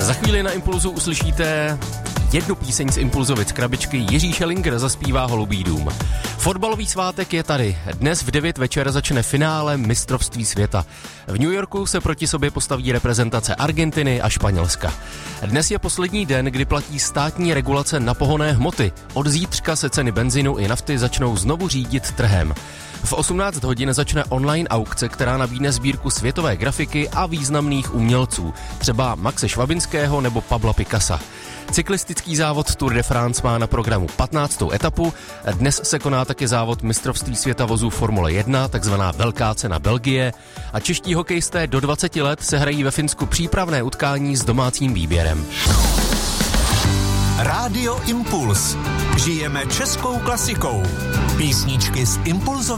Za chvíli na Impulzu uslyšíte jednu píseň z Impulzovic krabičky. Jiří Schellinger zaspívá Holubý dům. Fotbalový svátek je tady. Dnes v 9 večer začne finále mistrovství světa. V New Yorku se proti sobě postaví reprezentace Argentiny a Španělska. Dnes je poslední den, kdy platí státní regulace na pohonné hmoty. Od zítřka se ceny benzínu i nafty začnou znovu řídit trhem. V 18 hodin začne online aukce, která nabídne sbírku světové grafiky a významných umělců, třeba Maxe Švabinského nebo Pabla Picassa. Cyklistický závod Tour de France má na programu 15. etapu. Dnes se koná taky závod mistrovství světa vozů Formule 1, takzvaná Velká cena Belgie. A čeští hokejisté do 20 let se hrají ve Finsku přípravné utkání s domácím výběrem. Rádio Impuls. Žijeme českou klasikou. Písničky z Impulzové